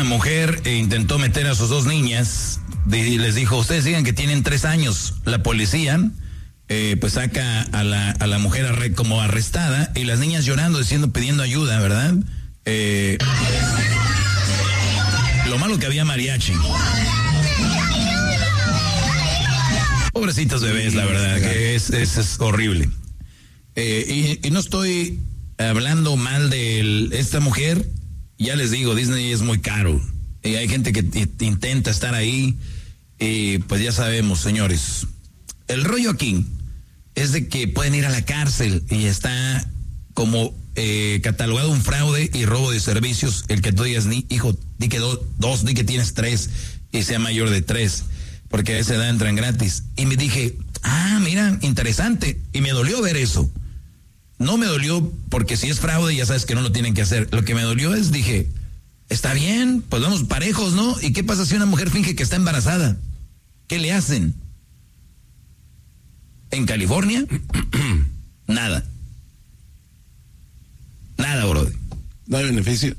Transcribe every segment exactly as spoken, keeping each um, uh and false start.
mujer intentó meter a sus dos niñas y les dijo, ustedes digan que tienen tres años. La policía eh, pues saca a la, a la mujer arre, como arrestada y las niñas llorando, diciendo, pidiendo ayuda, ¿verdad? Eh, lo malo que había mariachi. Pobrecitos bebés, la verdad, que es, es, es horrible. Eh, y, y no estoy hablando mal de esta mujer, ya les digo, Disney es muy caro. Y hay gente que t- intenta estar ahí, y pues ya sabemos, señores. El rollo aquí es de que pueden ir a la cárcel y está como eh, catalogado un fraude y robo de servicios. El que tú digas, ni, hijo, di que do, dos, di que tienes tres y sea mayor de tres, porque a esa edad entran gratis. Y me dije, ah, mira, interesante. Y me dolió ver eso. No me dolió porque si es fraude ya sabes que no lo tienen que hacer. Lo que me dolió es, dije, está bien, pues vamos parejos, ¿no? ¿Y qué pasa si una mujer finge que está embarazada? ¿Qué le hacen? ¿En California? Nada. Nada, brother. ¿No hay beneficios?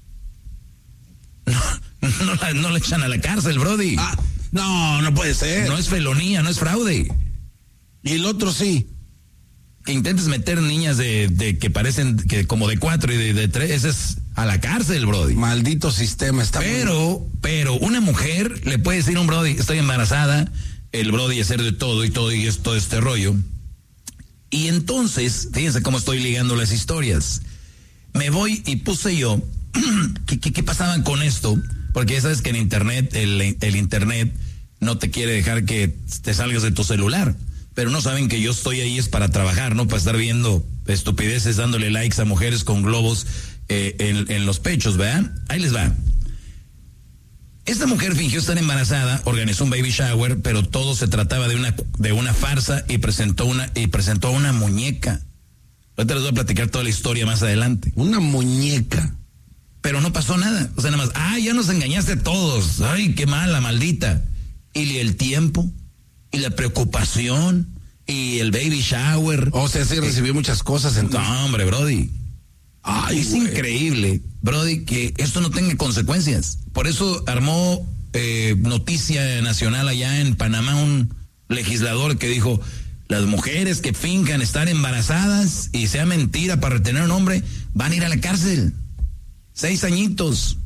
No, no, la, no le echan a la cárcel, brody. Ah, no, no puede ser. No es felonía, no es fraude. Y el otro sí. Que intentes meter niñas de, de que parecen que como de cuatro y de, de tres, ese es a la cárcel, brody. Maldito sistema está. Pero, muy... pero una mujer le puede decir a un brody, estoy embarazada, el brody hacer de todo y todo y es todo este rollo. Y entonces, fíjense cómo estoy ligando las historias. Me voy y puse yo, ¿qué, qué, qué pasaban con esto? Porque ya sabes que en internet, el, el internet no te quiere dejar que te salgas de tu celular. Pero no saben que yo estoy ahí es para trabajar, no para estar viendo estupideces, dándole likes a mujeres con globos eh, en, en los pechos, ¿verdad? Ahí les va. Esta mujer fingió estar embarazada, organizó un baby shower, pero todo se trataba de una de una farsa y presentó una y presentó una muñeca. Ahorita les voy a platicar toda la historia más adelante. Una muñeca. Pero no pasó nada. O sea, nada más, ah, ya nos engañaste a todos. Ay, qué mala, maldita. Y el tiempo, y la preocupación, y el baby shower. O sea, sí eh, recibió muchas cosas entonces. No, hombre, brody. Ay, es güey. Increíble, brody, que esto no tenga consecuencias. Por eso armó eh, noticia nacional allá en Panamá un legislador que dijo, las mujeres que finjan estar embarazadas y sea mentira para retener a un hombre, van a ir a la cárcel. Seis añitos.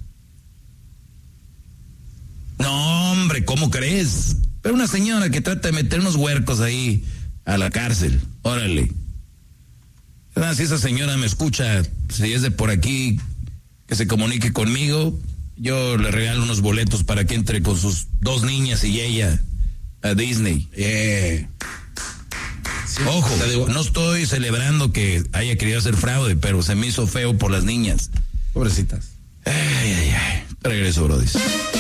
No, hombre, ¿cómo crees? Pero una señora que trata de meter unos huercos ahí a la cárcel, órale. Si esa señora me escucha, si es de por aquí, que se comunique conmigo, yo le regalo unos boletos para que entre con sus dos niñas y ella a Disney. Yeah. Sí, ojo, no estoy celebrando que haya querido hacer fraude, pero se me hizo feo por las niñas. Pobrecitas. Ay, ay, ay. Regreso, brody.